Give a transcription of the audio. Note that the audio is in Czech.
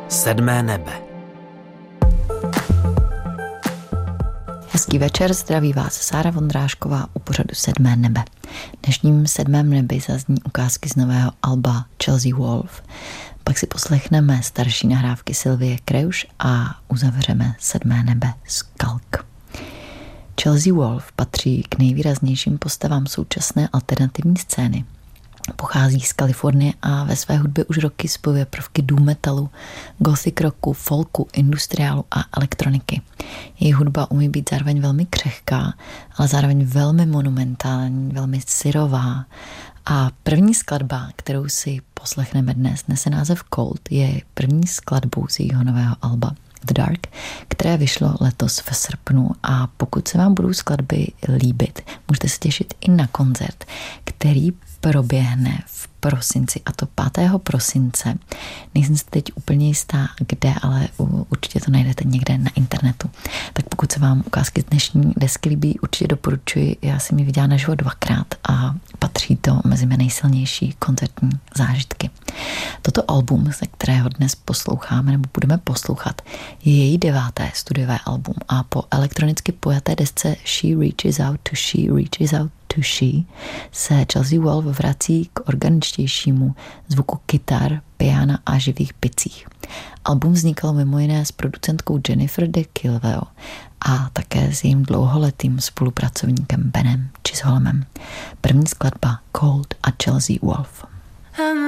Sedmé nebe. Hezký večer, zdraví vás Sára Vondrášková u pořadu Sedmé nebe. V dnešním Sedmém nebi zazní ukázky z nového alba Chelsea Wolfe. Pak si poslechneme starší nahrávky Sylvie Kreusch a uzavřeme Sedmé nebe Skalk. Chelsea Wolfe patří k nejvýraznějším postavám současné alternativní scény. Pochází z Kalifornie a ve své hudbě už roky spojuje prvky doom metalu, gothic rocku, folku, industriálu a elektroniky. Její hudba umí být zároveň velmi křehká, ale zároveň velmi monumentální, velmi syrová. A první skladba, kterou si poslechneme dnes, nese název Cold, je první skladbou z jejího nového alba The Dark, které vyšlo letos v srpnu, a pokud se vám budou skladby líbit, můžete se těšit i na koncert, který proběhne v prosinci, a to 5. prosince. Nejsem si teď úplně jistá, kde, ale určitě to najdete někde na internetu. Tak pokud se vám ukázky z dnešní desky líbí, určitě doporučuji. Já jsem ji viděla naživo 2krát a patří to mezi mé nejsilnější koncertní zážitky. Toto album, ze kterého dnes posloucháme nebo budeme poslouchat, je její 9. studiové album a po elektronicky pojaté desce She Reaches Out to She se Chelsea Wolfe vrací k organičtějšímu zvuku kytar, piana a živých bicích. Album vznikalo mimo jiné s producentkou Jennifer de Kilveo a také s jejím dlouholetým spolupracovníkem Benem Chisholmem. První skladba Cold a Chelsea Wolfe.